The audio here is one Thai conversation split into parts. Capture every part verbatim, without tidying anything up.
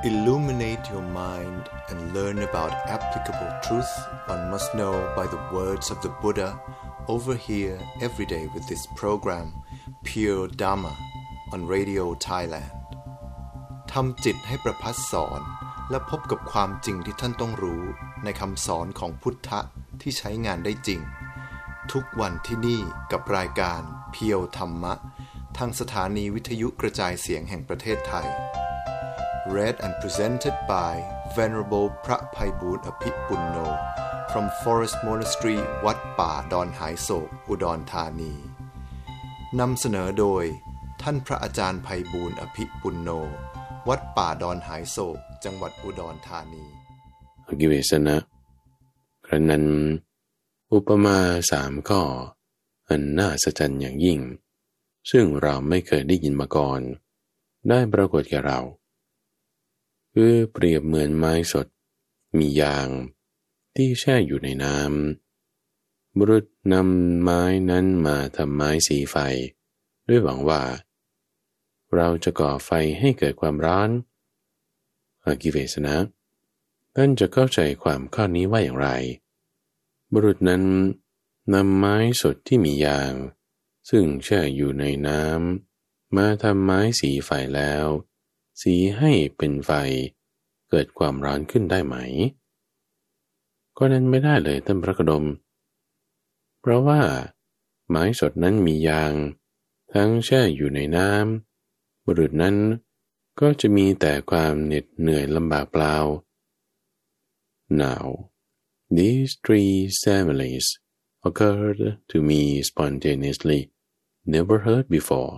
Illuminate your mind and learn about applicable truth one must know by the words of the Buddha over here every day with this program Pure Dhamma on Radio Thailand ทำจิตให้ประภัสสอนและพบกับความจริงที่ท่านต้องรู้ในคำสอนของพุทธะที่ใช้งานได้จริงทุกวันที่นี่กับรายการเพียวธรรมะทางสถานีวิทยุกระจายเสียงแห่งประเทศไทย Read and presented by Venerable พระไพบูลย์อภิปุณโญ from Forest Monastery วัดป่าดอนหายโศกอุดรธานีนำเสนอโดยท่านพระอาจารย์ไพบูลย์อภิปุณโญวัดป่าดอนหายโศกจังหวัดอุดรธานีอกิเวสนะครั้นนั้นอุปมาสามข้ออันน่าสะใจอย่างยิ่งซึ่งเราไม่เคยได้ยินมาก่อนได้ปรากฏแก่เราคือเปรียบเหมือนไม้สดมียางที่แช่อยู่ในน้ำบุรุษนำไม้นั้นมาทำไม้สีไฟด้วยหวังว่าเราจะก่อไฟให้เกิดความร้อนอากิเวสนะท่านจะเข้าใจความข้อนี้ว่าอย่างไรบุรุษนั้นนำไม้สดที่มียางซึ่งแช่อยู่ในน้ำมาทำไม้สีไฟแล้วสีให้เป็นไฟเกิดความร้อนขึ้นได้ไหมก็นั้นไม่ได้เลยท่านพระโคดมเพราะว่าไม้สดนั้นมียางทั้งแช่อยู่ในน้ำบุรุษนั้นก็จะมีแต่ความเหน็ดเหนื่อยลำบากเปล่า Now these three similes occurred to me spontaneously, never heard before.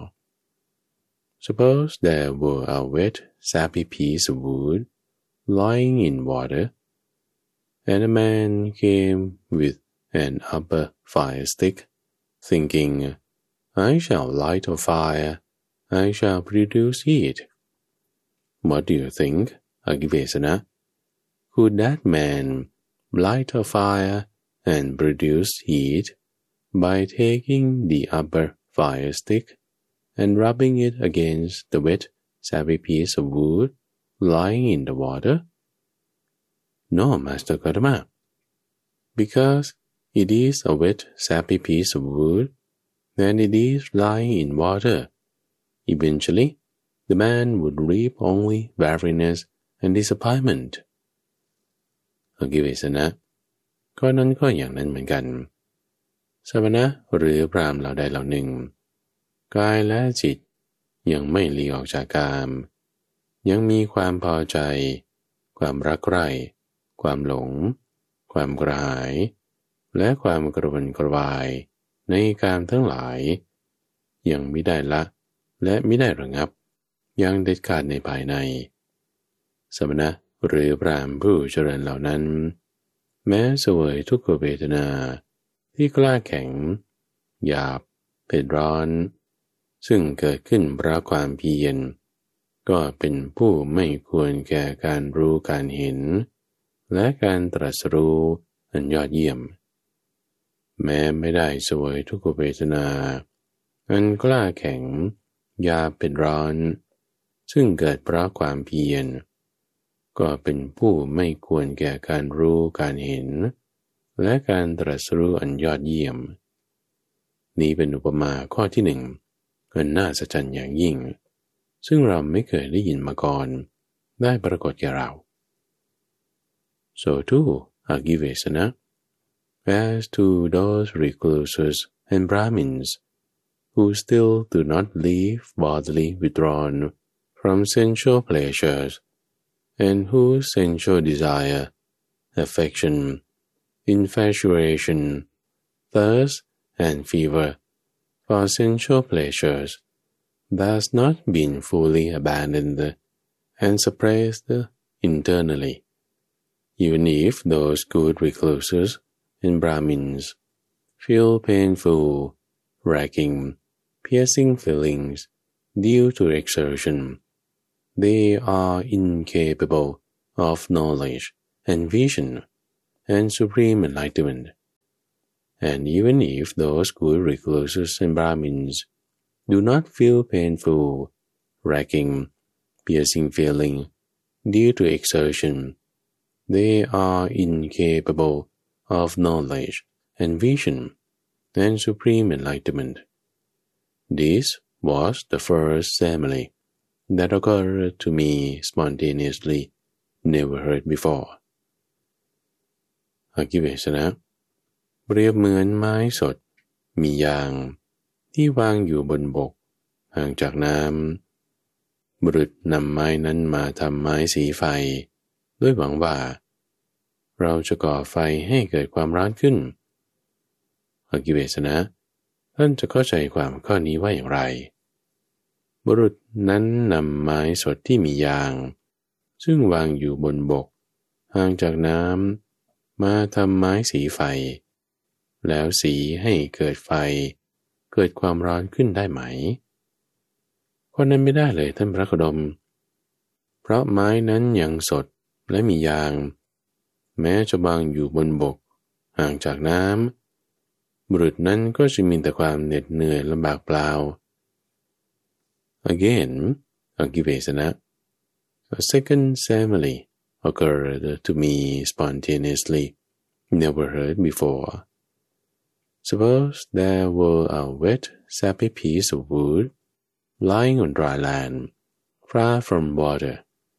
Suppose there were a wet, sappy piece of wood lying in water, and a man came with an upper fire stick, thinking, I shall light a fire, I shall produce heat. What do you think, Agivesana? Could that man light a fire and produce heat by taking the upper fire stick and rubbing it against the wet, sappy piece of wood lying in the water? No, Master Gotama. Because it is a wet, sappy piece of wood, and it is lying in water. Eventually, the man would reap only weariness and disappointment. อกิเวสนะก็นั้นก็อย่างนั้นเหมือนกันสมณะหรือพราหมณ์เหล่าใดเหล่าหนึ่งกายและจิตยังไม่หลีกออกจากกามยังมีความพอใจความรักใคร่ความหลงความกระหายและความกระวนกระวายในกามทั้งหลายยังมิได้ละและมิได้ระงับยังเด็ดขาดในภายในสมณะหรือพราหมณ์ผู้เจริญเหล่านั้นแม้เสวยทุกขเวทนาที่กล้าแข็งหยาบเผ็ดร้อนซึ่งเกิดขึ้นเพราะความเพียรก็เป็นผู้ไม่ควรแก่การรู้การเห็นและการตรัสรู้อันยอดเยี่ยมแม้ไม่ได้เสวยทุกขเวทนาอันกล้าแข็งหยาบเผ็ดร้อนซึ่งเกิดเพราะความเพียรก็เป็นผู้ไม่ควรแก่การรู้การเห็นและการตรัสรู้อันยอดเยี่ยมนี้เป็นอุปมาข้อที่หนึ่งอันน่าสะใจอย่างยิ่งซึ่งเราไม่เคยได้ยินมาก่อนได้ปรากฏแก่เรา So too, Agivesana, as to those recluses and Brahmins who still do not leave bodily withdrawn from sensual pleasures and whose sensual desire, affection, infatuation, thirst, and fever for sensual pleasures thus not been fully abandoned and suppressed internally, even if those good recluses and Brahmins feel painful, racking, piercing feelings due to exertion, they are incapable of knowledge and vision and supreme enlightenment. And even if those good recluses and Brahmins do not feel painful, racking, piercing feeling due to exertion, they are incapable of knowledge and vision and supreme enlightenment. This was the first simile that occurred to me spontaneously, never heard before. อคิเวสนะเปรียบเหมือนไม้สดมียางที่วางอยู่บนบกห่างจากน้ำบุรุษนำไม้นั้นมาทำไม้สีไฟด้วยหวังว่าเราจะก่อไฟให้เกิดความร้อนขึ้นอคิเวสนะท่านจะเข้าใจความข้อนี้ว่าอย่างไรบุรุษนั้นนำไม้สดที่มียางซึ่งวางอยู่บนบกห่างจากน้ำมาทำไม้สีไฟแล้วสีให้เกิดไฟเกิดความร้อนขึ้นได้ไหมข้อนั้นไม่ได้เลยท่านพระโคดมเพราะไม้นั้นยังสดและมียางแม้จะวางอยู่บนบกห่างจากน้ำบุรุษนั้นก็จะมีแต่ความเหน็ดเหนื่อยลำบากเปล่า Again, Agivesana, a second simile occurred to me spontaneously, never heard before. Suppose there were a wet, sappy piece of wood lying on dry land, far from water,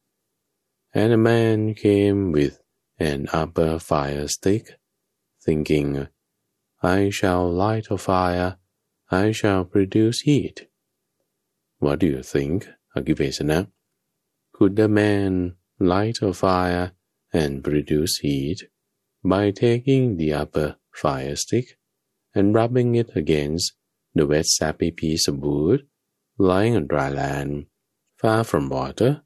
and a man came with an upper fire stick, thinking, I shall light a fire, I shall produce heat. What do you think, Agivesana? Could the man light a fire and produce heat by taking the upper fire stick and rubbing it against the wet sappy piece of wood lying on dry land, far from water?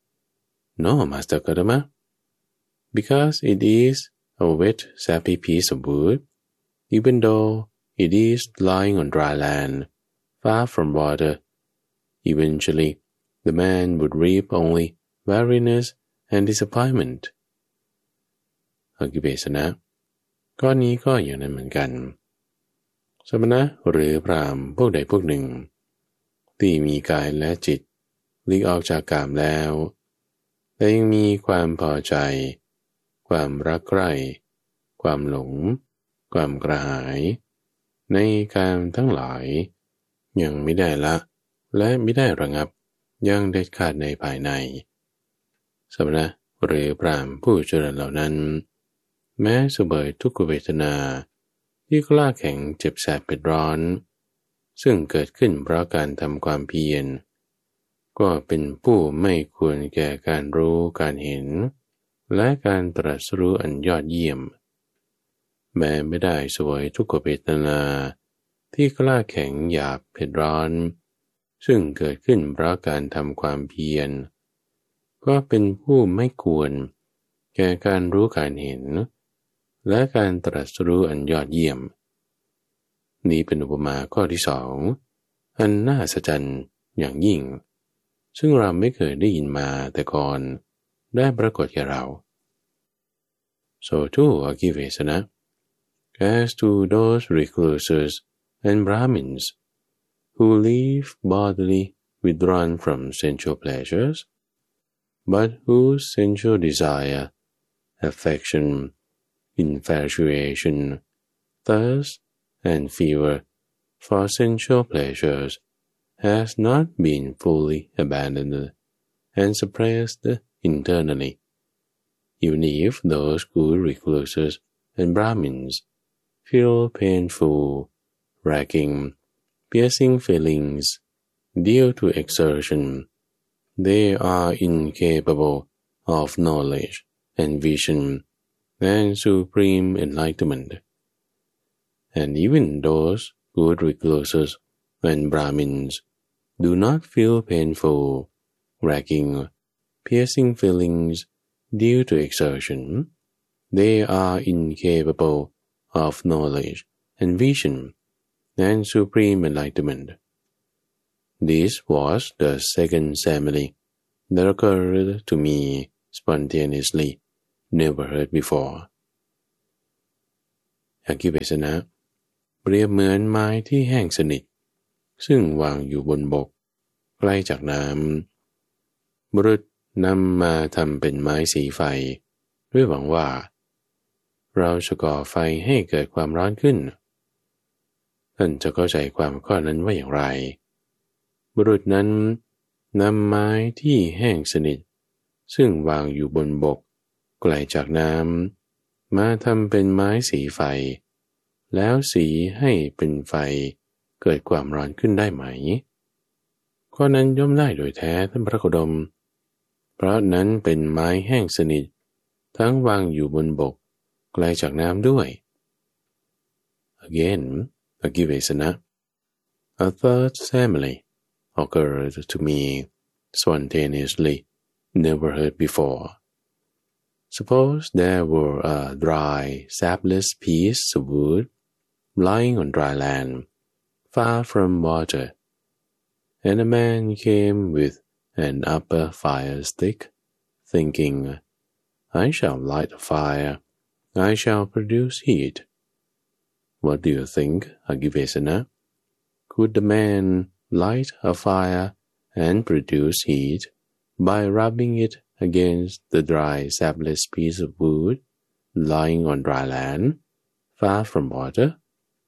No, Master Kadama. Because it is a wet sappy piece of wood, even though it is lying on dry land, far from water, eventually the man would reap only weariness and disappointment. อกิเบสนะข้อนี้ก็อย่างนั้นเหมือนกันสมณะหรือพราหมณ์พวกใดพวกหนึ่งที่มีกายและจิตหลีกออกจากกามแล้วแต่ยังมีความพอใจความรักใคร่ความหลงความกระหายในกามทั้งหลายยังไม่ได้ละและไม่ได้ระงับยังเด็ดขาดในภายในสมณะหรือพราหมณ์ผู้เจริญเหล่านั้นแม้เสวยทุกขเวทนาที่กล้าแข็งเจ็บแสบเผ็ดร้อนซึ่งเกิดขึ้นเพราะการทำความเพียรก็เป็นผู้ไม่ควรแก่การรู้การเห็นและการตรัสรู้อันยอดเยี่ยมแม้ไม่ได้เสวยทุกขเวทนาที่กล้าแข็งหยาบเผ็ดร้อนซึ่งเกิดขึ้นเพราะการทำความเพียรก็เป็นผู้ไม่ควรแก่การรู้การเห็นและการตรัสรู้อันยอดเยี่ยมนี้เป็นอุปมาข้อที่สองอันน่าอัศจรรย์อย่างยิ่งซึ่งเราไม่เคยได้ยินมาแต่ก่อนได้ปรากฏแก่เรา So too, Agivesana, as to those recluses and Brahmins who live bodily withdrawn from sensual pleasures, but whose sensual desire, affection, infatuation, thirst, and fever for sensual pleasures has not been fully abandoned and suppressed internally. Even if those good recluses and Brahmins feel painful, racking, piercing feelings due to exertion, they are incapable of knowledge and vision and supreme enlightenment. And even those good recluses and Brahmins do not feel painful, racking, piercing feelings due to exertion, they are incapable of knowledge and vision and supreme enlightenment. This was the second simile that occurred to me spontaneously, never heard before. อคิเวสนะเปรียบเหมือนไม้ที่แห้งสนิทซึ่งวางอยู่บนบกใกล้จากน้ำบุรุษนำมาทำเป็นไม้สีไฟด้วยหวังว่าเราจะก่อไฟให้เกิดความร้อนขึ้นท่านจะเข้าใจความข้อนั้นว่าอย่างไรบุรุษนั้นนำไม้ที่แห้งสนิทซึ่งวางอยู่บนบกไกลจากน้ำมาทำเป็นไม้สีไฟแล้วสีให้เป็นไฟเกิดความร้อนขึ้นได้ไหมข้อนั้นย่อมได้โดยแท้ท่านพระโคดมเพราะนั้นเป็นไม้แห้งสนิททั้งวางอยู่บนบกไกลจากน้ำด้วย Again, Agivesana, a third simile occurred to me spontaneously, never heard before. Suppose there were a dry, sapless piece of wood lying on dry land, far from water, and a man came with an upper fire stick, thinking, I shall light a fire, I shall produce heat. What do you think, Agivesana? Could the man light a fire and produce heat by rubbing it against the dry, sapless piece of wood lying on dry land, far from water?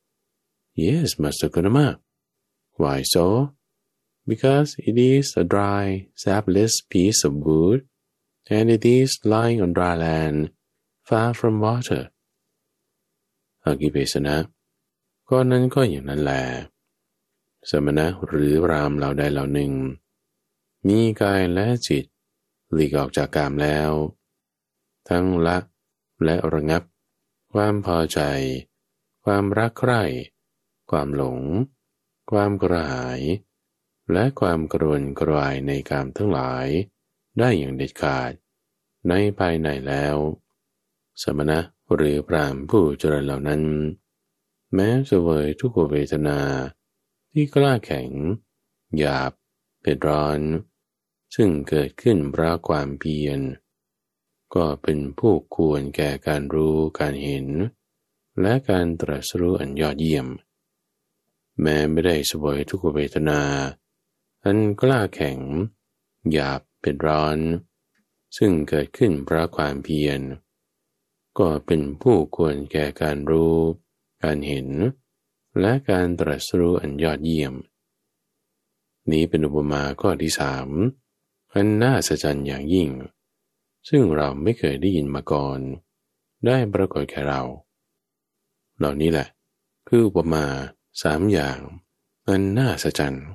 Yes, Master Kodama. Why so? Because it is a dry, sapless piece of wood, and it is lying on dry land, far from water. อากิเบสนะก็นั้นก็อย่างนั้นแลสมณะหรือพราหมณ์เหล่าใดเหล่าหนึ่งมีกายและจิตหลีกออกจากกามแล้วทั้งละและระงับความพอใจความรักใคร่ความหลงความกระหายและความกระวนกระวายในกามทั้งหลายได้อย่างเด็ดขาดในภายในแล้วสมณะหรือพราหมณ์ผู้เจริญเหล่านั้นแม้เสวยทุกขเวทนาที่กล้าแข็งหยาบเผ็ดร้อนซึ่งเกิดขึ้นเพราะความเพียรก็เป็นผู้ควรแก่การรู้การเห็นและการตรัสรู้อันยอดเยี่ยมแม้ไม่ได้เสวยทุกขเวทนาอันกล้าแข็งหยาบเผ็ดร้อนซึ่งเกิดขึ้นเพราะความเพียรก็เป็นผู้ควรแก่การรู้การเห็นและการตรัสรู้อันยอดเยี่ยมนี้เป็นอุปมาข้อที่สามอันน่าอัศจรรย์อย่างยิ่งซึ่งเราไม่เคยได้ยินมาก่อนได้ปรากฏแก่เราเหล่านี้แหละคืออุปมาสามอย่างอันน่าอัศจรรย์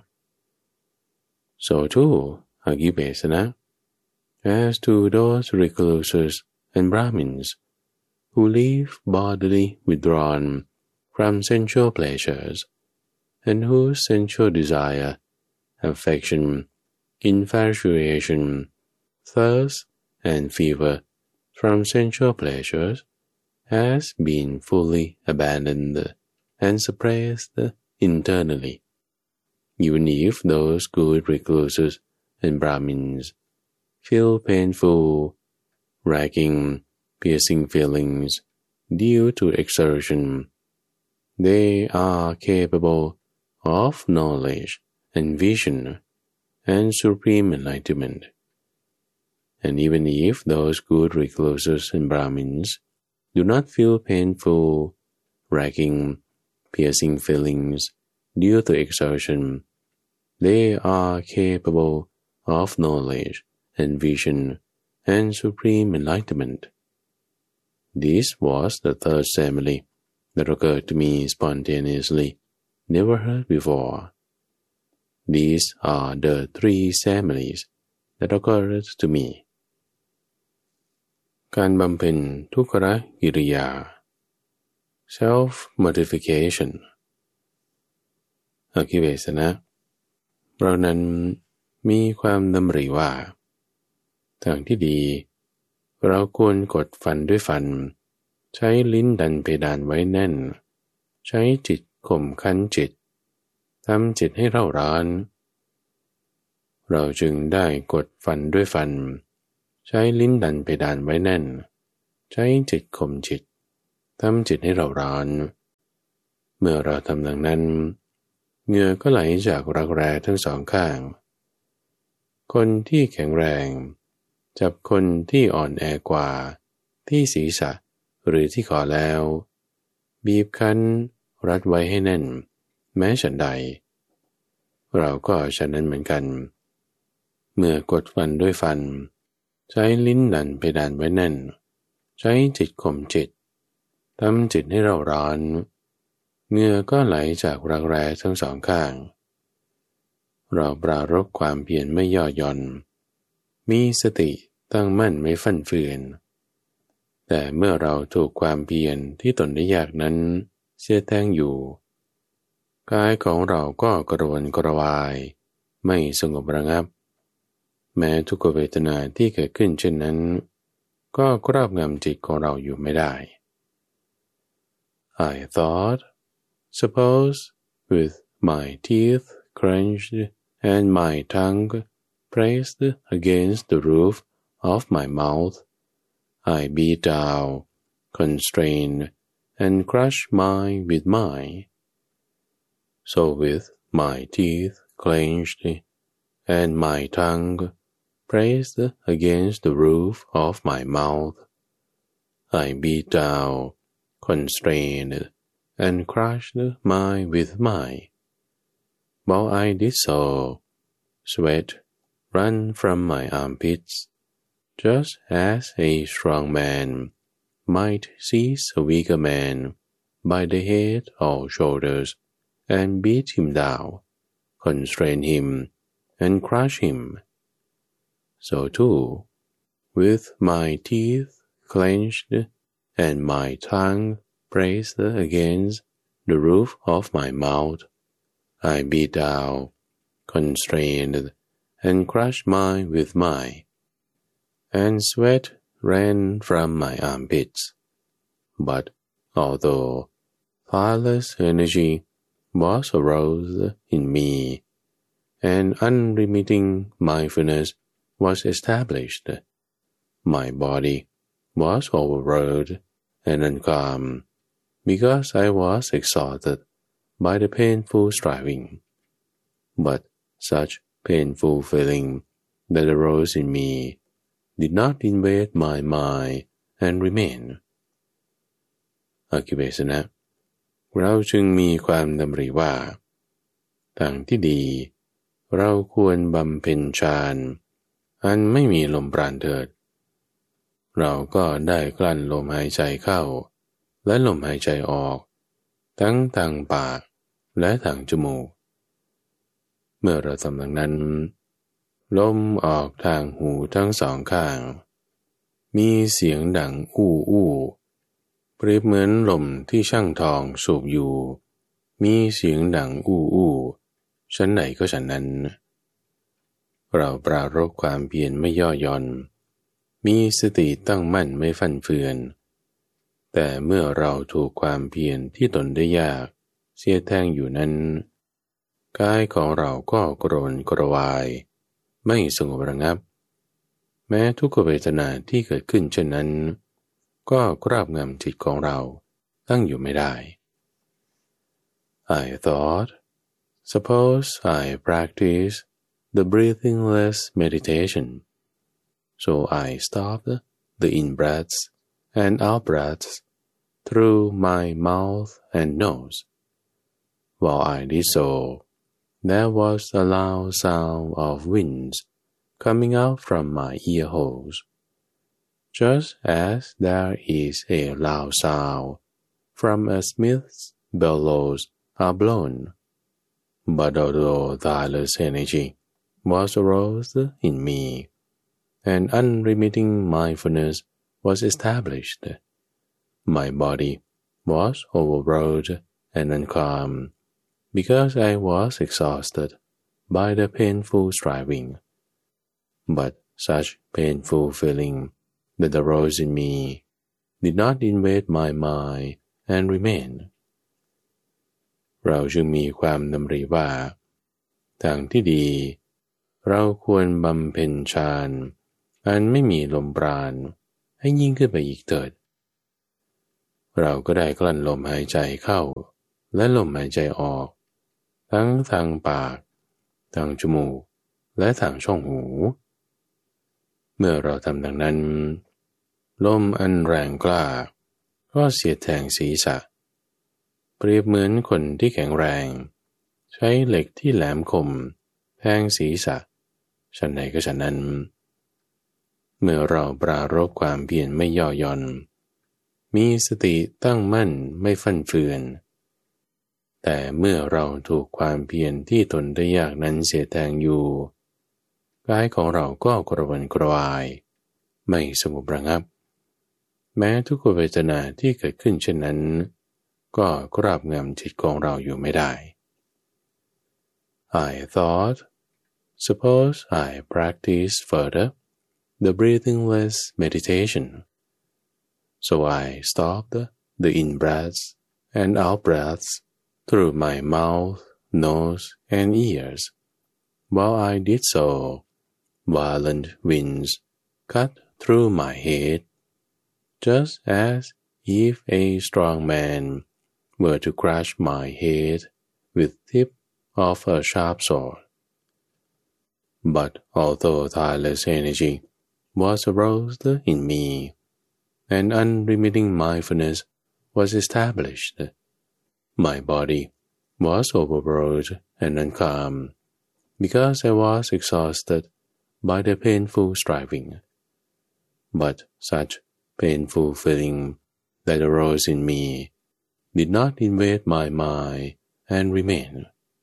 So too, Agivesana, as to those recluses and Brahmins who live bodily withdrawn from sensual pleasures, and whose sensual desire, affection, infatuation, thirst, and fever from sensual pleasures has been fully abandoned and suppressed internally. Even if those good recluses and Brahmins feel painful, racking, piercing feelings due to exertion, they are capable of knowledge and vision and supreme enlightenment. And even if those good recluses and Brahmins do not feel painful, racking, piercing feelings due to exertion, they are capable of knowledge and vision and supreme enlightenment. This was the third simile that occurred to me spontaneously, never heard before. These are the three similes that occurred to me. การบำเพ็ญทุกขกิริยา self-mortification อคิเวสนะเรานั้นมีความดำริว่าทางที่ดีเราควรกดฟันด้วยฟันใช้ลิ้นดันเพดานไว้แน่นใช้จิตข่มขันจิตทำจิตให้เร่าร้อนเราจึงได้กดฟันด้วยฟันใช้ลิ้นดันเพดานไว้แน่นใช้จิตข่มจิตทำจิตให้เร่าร้อนเมื่อเราทำดังนั้นเหงื่อก็ไหลจากรักแร้ทั้งสองข้างคนที่แข็งแรงจับคนที่อ่อนแอกว่าที่ศีรษะหรือที่คอแล้วบีบคั้นรัดไว้ให้แน่นแม้ฉันใดเราก็ฉะนั้นเหมือนกันเมื่อกดฟันด้วยฟันใช้ลิ้นดันเพดานไว้แน่นใช้จิตข่มจิตทำจิตให้เราร้อนเหงื่อก็ไหลจากรักแร้ทั้งสองข้างเราปรารภความเพียรไม่ย่อหย่อนมีสติตั้งมั่นไม่ฟั่นเฟือนแต่เมื่อเราถูกความเพียรที่ตนได้ยากนั้นเสียแทงอยู่กายของเราก็กระวนกระวายไม่สงบระงับแม้ทุกขเวทนาที่เกิดขึ้นเช่นนั้นก็ครอบงำจิตของเราอยู่ไม่ได้ I thought, suppose with my teeth clenched and my tongue pressed against the roof of my mouth, I beat down, constrained, and crushed mine with mine. So with my teeth clenched and my tongue pressed against the roof of my mouth, I beat down, constrained, and crushed mine with mine. While I did so, sweat ran from my armpits, just as a strong man might seize a weaker man by the head or shoulders and beat him down, constrain him, and crush him. So too, with my teeth clenched and my tongue pressed against the roof of my mouth, I beat down, constrained, and crushed mine with mine, and sweat ran from my armpits. But although tireless energy was aroused in me, and unremitting mindfulness was established, my body was overwrought and uncalm because I was exhausted by the painful striving. But such painful feeling that arose in me did not invade my mind and remain. อคิเบสนะเราจึงมีความดำริว่าทางที่ดีเราควรบำเพ็ญฌานอันไม่มีลมปราณเถิดเราก็ได้กลั้นลมหายใจเข้าและลมหายใจออกทั้งทางปากและทางจมูกเมื่อเราทำดังนั้นลมออกทางหูทั้งสองข้างมีเสียงดังอู้อู้เปรียบเหมือนลมที่ช่างทองสูบอยู่มีเสียงดังอู้อู้ชั้นไหนก็ฉันนั้นเราปรารภความเพียรไม่ย่อหย่อนมีสติตั้งมั่นไม่ฟั่นเฟือนแต่เมื่อเราถูกความเพียรที่ตนได้ยากเสียแทงอยู่นั้นกายของเราก็กระวนกระวายไม่สงบระงับแม้ทุกขเวทนาที่เกิดขึ้นเช่นนั้นก็ครอบงำจิตของเราตั้งอยู่ไม่ได้ I thought, suppose I practice the breathingless meditation, so I stopped the in-breaths and out-breaths through my mouth and nose. While I did so, there was a loud sound of winds coming out from my ear holes, just as there is a loud sound from a smith's bellows are blown. But although tireless energy was aroused in me, and unremitting mindfulness was established, my body was overwrought and uncalm because I was exhausted by the painful striving. But such painful feeling that arose in me did not invade my mind and remain. เราจึงมีความดำริว่าทางที่ดีเราควรบำเพ็ญฌานอันไม่มีลมปราณให้ยิ่งขึ้นไปอีกเถิดเราก็ได้กลั้นลมหายใจเข้าและลมหายใจออกทั้งทางปากทางจมูกและทางช่องหูเมื่อเราทำดังนั้นลมอันแรงกล้าก็เสียดแทงศีรษะเปรียบเหมือนคนที่แข็งแรงใช้เหล็กที่แหลมคมแทงศีรษะฉันใดก็ฉันนั้นเมื่อเราปรารภความเพียรไม่ย่อหย่อนมีสติตั้งมั่นไม่ฟั่นเฟือนแต่เมื่อเราถูกความเพียรที่ทนได้ยากนั้นเสียแทงอยู่กายของเราก็กระวนกระวายไม่สงบระงับแม้ทุกขเวทนาที่เกิดขึ้นเช่นนั้นก็ครอบงำจิตของเราอยู่ไม่ได้ I thought, suppose I practice further the breathingless meditation. So I stopped the in-breaths and out-breaths through my mouth, nose, and ears. While I did so, violent winds cut through my head, just as if a strong man were to crush my head with tip of a sharp sword. But although tireless energy was aroused in me, and unremitting mindfulness was established, my body was overwrought and uncalm, because I was exhausted by the painful striving. But such painful feeling that arose in me did not invade my mind and remain.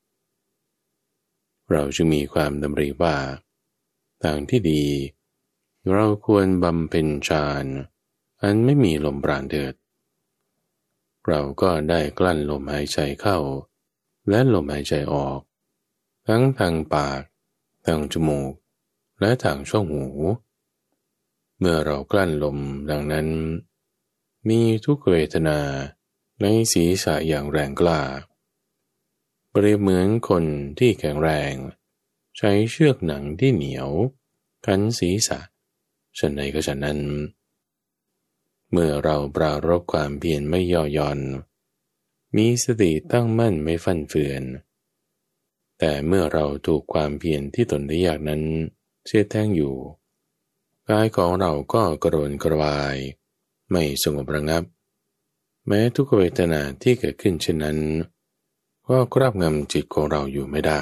เราจึงมีความดำริว่าทางที่ดีเราควรบำเพ็ญฌานอันไม่มีลมปราณเถิดเราก็ได้กลั้นลมหายใจเข้าและลมหายใจออกทั้งทางปากทางจมูกและทางช่องหูเมื่อเรากลั้นลมดังนั้นมีทุกขเวทนาในศีรษะอย่างแรงกล้าเปรียบเหมือนคนที่แข็งแรงใช้เชือกหนังที่เหนียวขันศีรษะฉันใดก็ฉันนั้นเมื่อเราปรารภความเพียรไม่ย่อหย่อนมีสติตั้งมั่นไม่ฟั่นเฟือนแต่เมื่อเราถูกความเพียรที่ตนได้ยากนั้นเสียดแทงอยู่กายของเราก็กระวนกระวายไม่สงบระงับแม้ทุกขเวทนาที่เกิดขึ้นเช่นนั้นก็ครอบงำจิตของเราอยู่ไม่ได้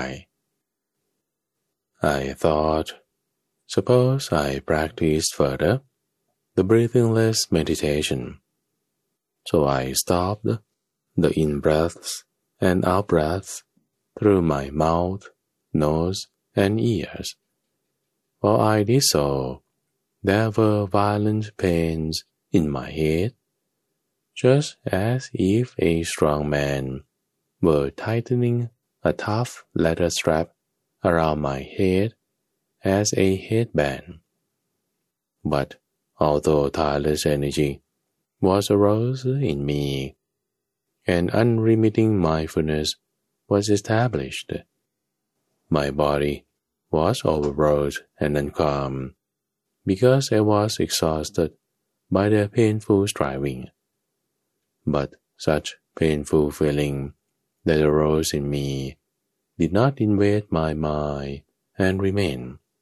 I thought, suppose I practice further the breathingless meditation. So I stopped the in-breaths and out-breaths through my mouth, nose, and ears. While I did so, there were violent pains in my head, just as if a strong man were tightening a tough leather strap around my head as a headband. But although tireless energy was aroused in me, and unremitting mindfulness was established, my body was overwrought and uncalm, because I was exhausted by the painful striving. But such painful feeling that arose in me did not invade my mind and remain.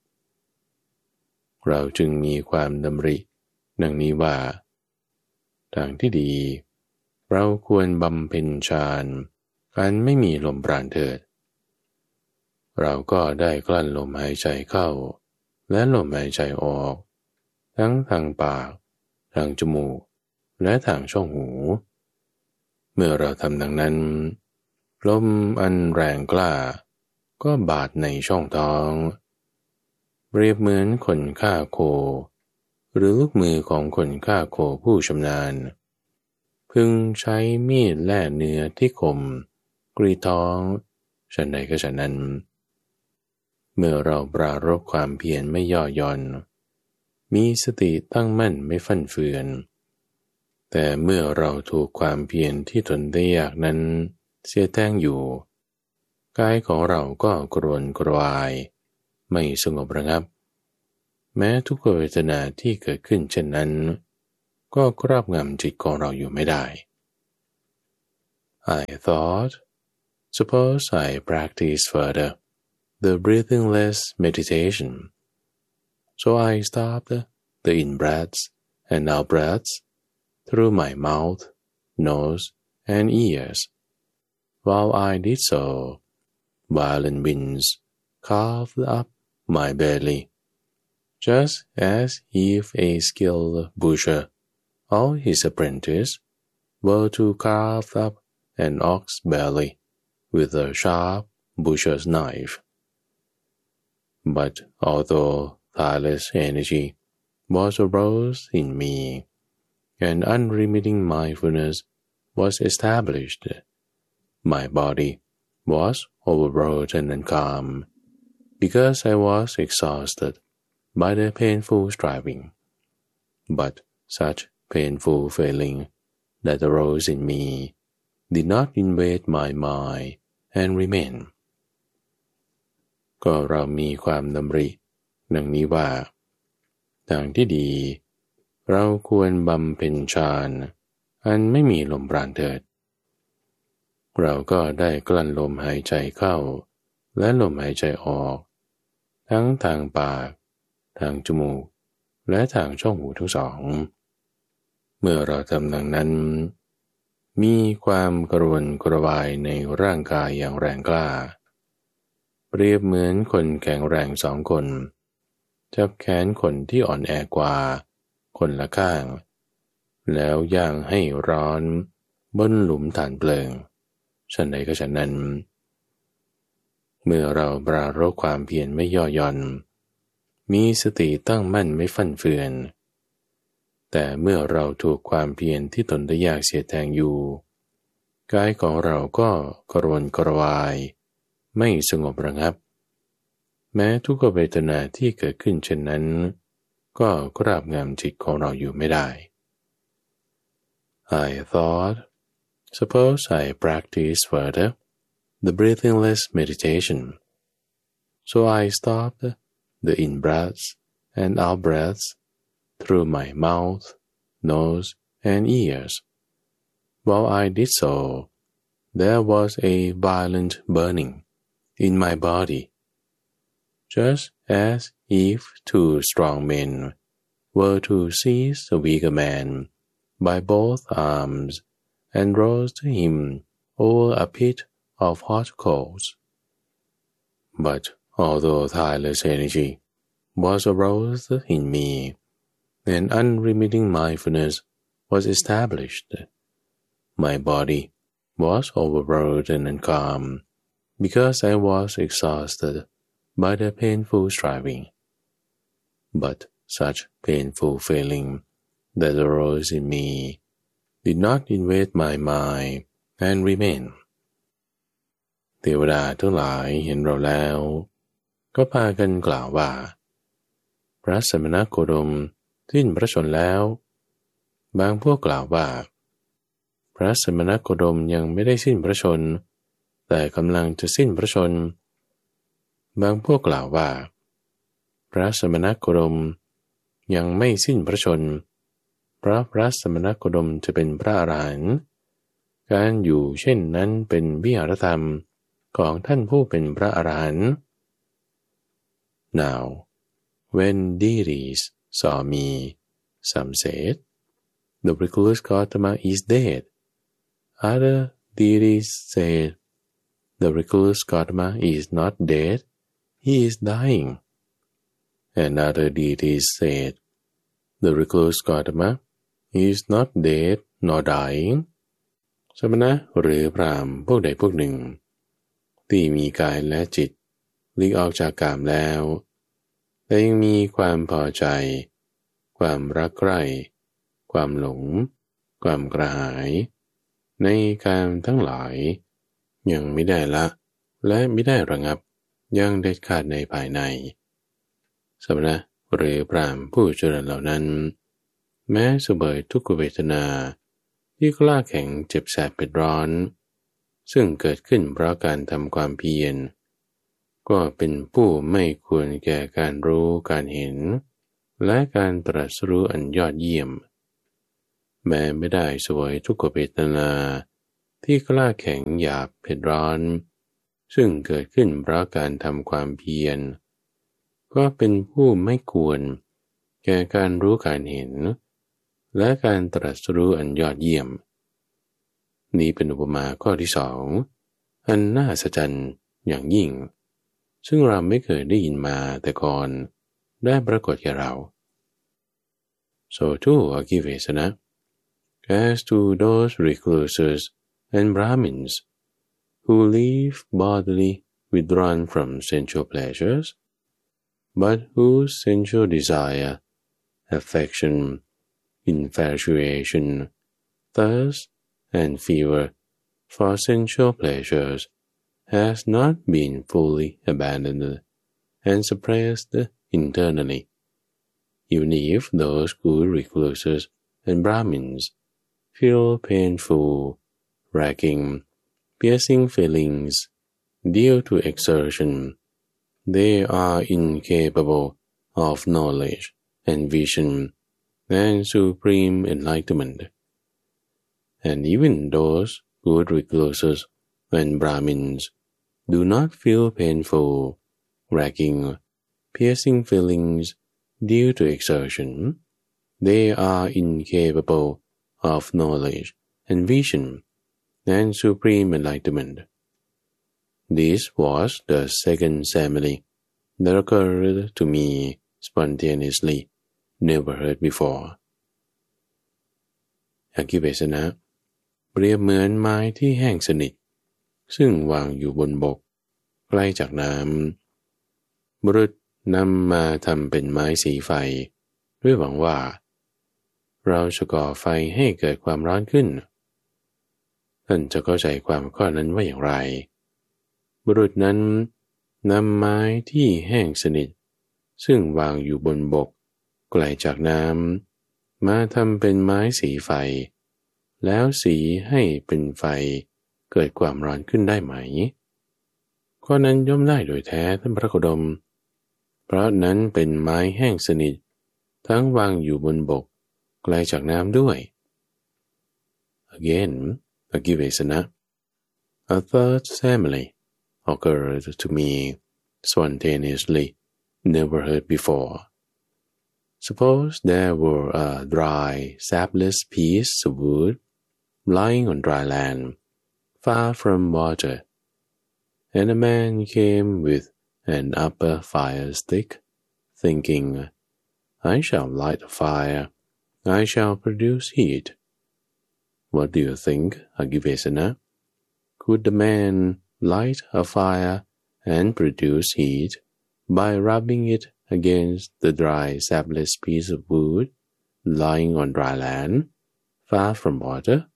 เราจึงมีความดำริดังนี้ว่าทางที่ดีเราควรบำเพ็ญฌานอันไม่มีลมปราณเถิดเราก็ได้กลั้นลมหายใจเข้าและลมหายใจออกทั้งทางปากทางจมูกและทางช่องหูเมื่อเราทำดังนั้นลมอันแรงกล้าก็บาดในช่องท้องเปรียบเหมือนคนฆ่าโคหรือลูกมือของคนฆ่าโคผู้ชำนาญพึงใช้มีดแล่เนื้อที่คมกรีดท้องฉันใดก็ฉันนั้นเมื่อเราปรารภความเพียรไม่ย่อหย่อนมีสติตั้งมั่นไม่ฟั่นเฟือนแต่เมื่อเราถูกความเพียรที่ทนได้ยากนั้นเสียแทงอยู่กายของเราก็กระวนกระวายไม่สงบระงับแม้ทุกขเวทนาที่เกิดขึ้นเช่นนั้นก็ครอบงำจิตของเราอยู่ไม่ได้ I thought, suppose I practice further the breathingless meditation. So I stopped the in-breaths and out-breaths through my mouth, nose, and ears. While I did so, violent winds carved up my belly, just as if a skilled butcher or his apprentice were to carve up an ox belly with a sharp butcher's knife. But although tireless energy was aroused in me, and unremitting mindfulness was established, my body was overwrought and calm, because I was exhausted by the painful striving. But such painful feeling that arose in me did not invade my mind and remain. ก็เรามีความดำริดังนี้ว่าทางที่ดีเราควรบำเพ็ญฌานอันไม่มีลมปราณเถิดเราก็ได้กลั้นลมหายใจเข้าและลมหายใจออกทั้งทางปากทางจมูกและทางช่องหูทั้งสองเมื่อเราทำดังนั้นมีความกระวนกระวายในร่างกายอย่างแรงกล้าเปรียบเหมือนคนแข็งแรงสองคนจับแขนคนที่อ่อนแอกว่าคนละข้างแล้วย่างให้ร้อนบนหลุมถ่านเปลิงฉันใดก็ฉันนั้นเมื่อเราปรารภความเพียรไม่ย่อหย่อนมีสติตั้งมั่นไม่ฟั่นเฟือนแต่เมื่อเราถูกความเพียรที่ตนได้ยากเสียดแทงอยู่กายของเราก็กระวนกระวายไม่สงบระงับแม้ทุกขเวทนาที่เกิดขึ้นเช่นนั้นก็กราบงำจิตของเราอยู่ไม่ได้ I thought, suppose I practice further the breathingless meditation. So I stopped the in-breaths and out-breaths through my mouth, nose, and ears. While I did so, there was a violent burning in my body, just as if two strong men were to seize a weaker man by both arms and roast him over a pit of hot coals. But although tireless energy was aroused in me, and unremitting mindfulness was established, my body was overwrought and calm, because I was exhausted by the painful striving. But such painful feeling that arose in me did not invade my mind and remain. เทวดาทั้งหลายเห็นเราแล้วก็พากันกล่าวว่าพระสมณโคดมสิ้นพระชนแล้วบางพวกกล่าวว่าพระสมณโคดมยังไม่ได้สิ้นพระชนแต่กำลังจะสิ้นพระชนบางพวกกล่าวว่าพระสมณโคดมยังไม่สิ้นพระชนเพราะพระสมณโคดมจะเป็นพระอรหันต์การอยู่เช่นนั้นเป็นวิหารธรรมของท่านผู้เป็นพระอรหันต์ Now, when deities saw me, some said, "The recluse Gautama is dead." Other deities said, "The recluse Gautama is not dead; he is dying." And other deities said, "The recluse Gautama is not dead nor dying." สมณะหรือพราหมณ์พวกใดพวกหนึ่งที่มีกายและจิตหลีกออกจากกามแล้วแต่ยังมีความพอใจความรักใคร่ความหลงความกระหายในกามทั้งหลายยังไม่ได้ละและไม่ได้ระงับยังเด็ดขาดในภายในสมณะหรือพราหมณ์ผู้เจริญเหล่านั้นแม้เสวยทุกขเวทนาที่กล้าแข็งเจ็บแสบเผ็ดร้อนซึ่งเกิดขึ้นเพราะการทำความเพียรก็เป็นผู้ไม่ควรแก่การรู้การเห็นและการตรัสรู้อันยอดเยี่ยมแม้ไม่ได้เสวยทุกขเวทนาที่กล้าแข็งหยาบเผ็ดร้อนซึ่งเกิดขึ้นเพราะการทำความเพียรก็เป็นผู้ไม่ควรแก่การรู้การเห็นและการตรัสรู้อันยอดเยี่ยมนี้เป็นอุปมาข้อที่สองอันน่าอัศจรรย์อย่างยิ่งซึ่งเราไม่เคยได้ยินมาแต่ก่อนได้ปรากฏแก่เรา So too, Agivesana, as to those recluses and Brahmins who live bodily withdrawn from sensual pleasures, but whose sensual desire, affection, infatuation, thirst, and fever for sensual pleasures has not been fully abandoned and suppressed internally. Even if those good recluses and Brahmins feel painful, racking, piercing feelings due to exertion, they are incapable of knowledge and vision and supreme enlightenment. And even those good recluses and Brahmins do not feel painful, racking, piercing feelings due to exertion, they are incapable of knowledge and vision and supreme enlightenment. This was the second simile that occurred to me spontaneously, never heard before. อคิเบสนะเปรียบเหมือนไม้ที่แห้งสนิทซึ่งวางอยู่บนบกใกล้จากน้ำบุรุษนำมาทำเป็นไม้สีไฟด้วยหวังว่าเราจะก่อไฟให้เกิดความร้อนขึ้นท่านจะเข้าใจความข้อนั้นว่าอย่างไรบุรุษนั้นนำไม้ที่แห้งสนิทซึ่งวางอยู่บนบกไกลจากน้ำมาทำเป็นไม้สีไฟแล้วสีให้เป็นไฟเกิดความร้อนขึ้นได้ไหมข้อนั้นย่อมได้โดยแท้ท่านพระโคดมเพราะนั้นเป็นไม้แห้งสนิททั้งวางอยู่บนบกไกลจากน้ำด้วย Again, Agivesana, a third simile occurred to me spontaneously, never heard before. Suppose there were a dry, sapless piece of wood lying on dry land, far from water, and a man came with an upper fire stick, thinking, I shall light a fire, I shall produce heat. What do you think, Agivesana? Could the man light a fire and produce heat by rubbing it against the dry, sapless piece of wood lying on dry land, far from water?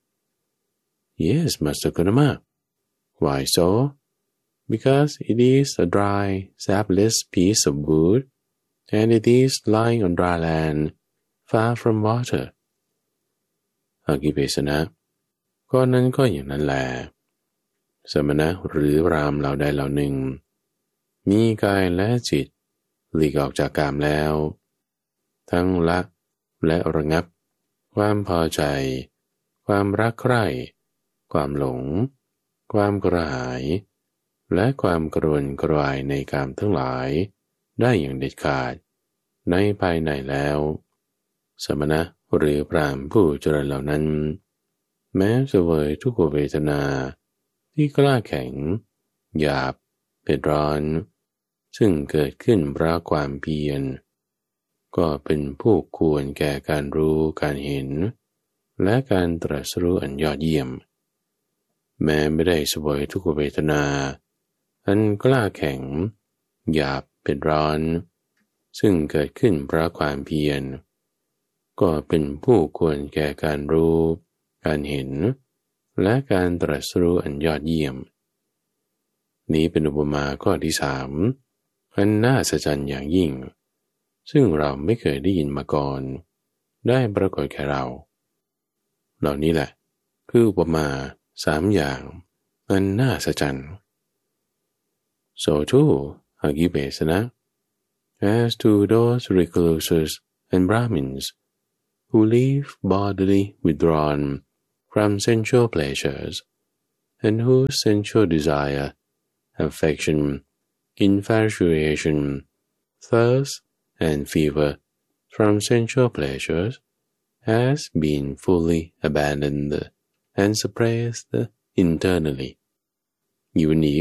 Yes, Master Kunama. Why so? Because it is a dry, sapless piece of wood, and it is lying on dry land, far from water. อากิเบสนะก็นั้นก็อย่างนั้นแลสมณะหรือพราหมณ์เหล่าใดเหล่าหนึ่งมีกายและจิตหลีกออกจากกามแล้วทั้งละและระงับความพอใจความรักใคร่ความหลงความกระหายและความกระวนกระวายในกามทั้งหลายได้อย่างเด็ดขาดในภายในแล้วสมณะหรือพราหมณ์ผู้เจริญเหล่านั้นแม้เสวยทุกขเวทนาที่กล้าแข็งหยาบเผ็ดร้อนซึ่งเกิดขึ้นเพราะความเพียรก็เป็นผู้ควรแก่การรู้การเห็นและการตรัสรู้อันยอดเยี่ยมแม้ไม่ได้เสวยทุกขเวทนาอันกล้าแข็งหยาบเผ็ดร้อนซึ่งเกิดขึ้นเพราะความเพียรก็เป็นผู้ควรแก่การรู้การเห็นและการตรัสรู้อันยอดเยี่ยมนี้เป็นอุปมาข้อที่สามอันน่าอัศจรรย์อย่างยิ่งซึ่งเราไม่เคยได้ยินมาก่อนได้ปรากฏแก่เราเหล่านี้แหละคืออุปมาสามอย่างอันน่าอัศจรรย์ So too, Agivesana, as to those recluses and Brahmins who live bodily withdrawn from sensual pleasures, and whose sensual desire, affection, infatuation, thirst and fever from sensual pleasures has been fully abandoned and suppressed internally, even if